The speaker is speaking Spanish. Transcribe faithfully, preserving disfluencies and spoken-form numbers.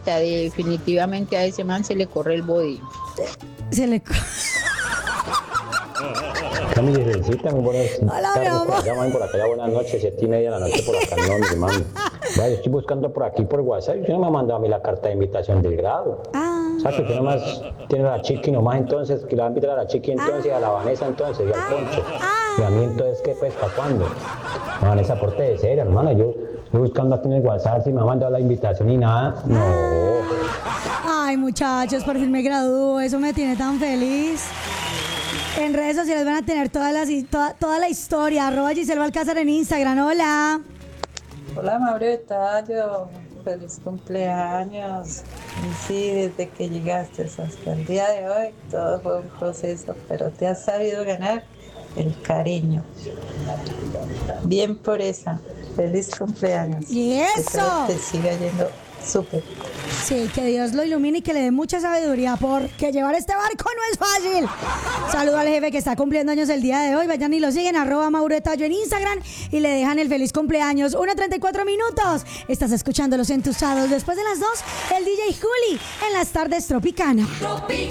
Karencita, definitivamente a ese man se le corre el body. Se le... Cami, Virgencita, muy buenas Hola, mi tardes amor. por acá, mami, por acá ya buenas noches, siete y media de la noche por acá, no, mi mami. Vaya, yo estoy buscando por aquí por WhatsApp, yo no me ha mandado a mí la carta de invitación del grado. Ah, O sea, que usted nomás tiene a la Chiqui nomás entonces, que la va a invitar a la Chiqui entonces, y a la Vanessa entonces, y al Poncho. Y a mí entonces, ¿qué pues, para cuándo? No, Vanessa, porte de serio, hermano, yo estoy buscando aquí en el WhatsApp si me ha mandado la invitación y nada. No. ay, muchachos, por fin me gradúo. Eso me tiene tan feliz. En redes sociales van a tener todas las, toda, toda la historia. Arroba Giselle Balcázar en Instagram. Hola. Hola, Mauro de Tallo. Feliz cumpleaños. Y sí, desde que llegaste hasta el día de hoy, todo fue un proceso, pero te has sabido ganar el cariño. Bien por esa. Feliz cumpleaños. ¡Y eso! Que te siga yendo súper. Sí, que Dios lo ilumine y que le dé mucha sabiduría, porque llevar este barco no es fácil. Saludo al jefe que está cumpliendo años el día de hoy. Vayan y lo siguen, arroba Mauro de Tallo en Instagram, y le dejan el feliz cumpleaños. una treinta y cuatro minutos. Estás escuchando Los Entusados. Después de las dos, el D J Juli en las tardes Tropicana. Tropicana.